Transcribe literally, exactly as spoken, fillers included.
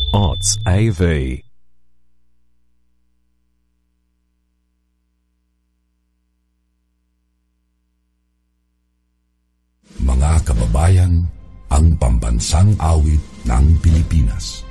Arts A V. Mga kababayan, ang pambansang awit ng Pilipinas.